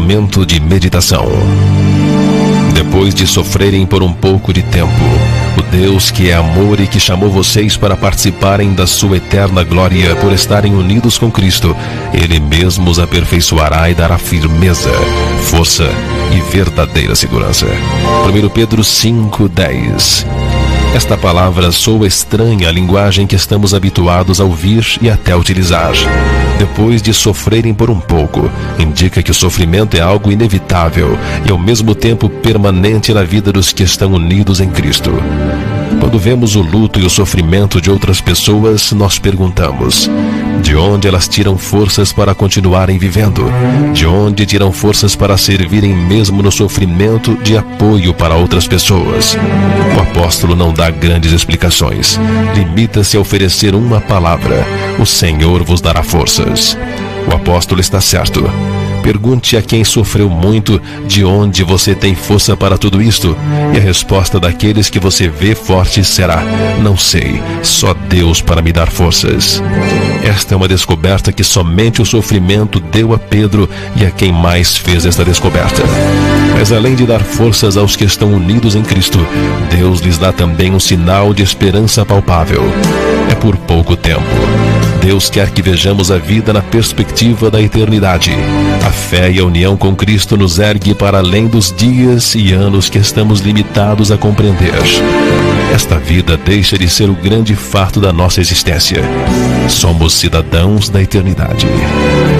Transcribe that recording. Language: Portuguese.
Momento de meditação. Depois de sofrerem por um pouco de tempo, o Deus que é amor e que chamou vocês para participarem da sua eterna glória por estarem unidos com Cristo, Ele mesmo os aperfeiçoará e dará firmeza, força e verdadeira segurança. 1 Pedro 5:10. Esta palavra soa estranha à linguagem que estamos habituados a ouvir e até utilizar. Depois de sofrerem por um pouco, indica que o sofrimento é algo inevitável e ao mesmo tempo permanente na vida dos que estão unidos em Cristo. Quando vemos o luto e o sofrimento de outras pessoas, nós perguntamos: de onde elas tiram forças para continuarem vivendo? De onde tiram forças para servirem mesmo no sofrimento de apoio para outras pessoas? O apóstolo não dá grandes explicações. Limita-se a oferecer uma palavra: o Senhor vos dará forças. O apóstolo está certo. Pergunte a quem sofreu muito de onde você tem força para tudo isto, e a resposta daqueles que você vê fortes será: não sei, só Deus para me dar forças. Esta é uma descoberta que somente o sofrimento deu a Pedro e a quem mais fez esta descoberta. Mas além de dar forças aos que estão unidos em Cristo, Deus lhes dá também um sinal de esperança palpável. É por pouco tempo. Deus quer que vejamos a vida na perspectiva da eternidade. A fé e a união com Cristo nos ergue para além dos dias e anos que estamos limitados a compreender. Esta vida deixa de ser o grande fato da nossa existência. Somos cidadãos da eternidade.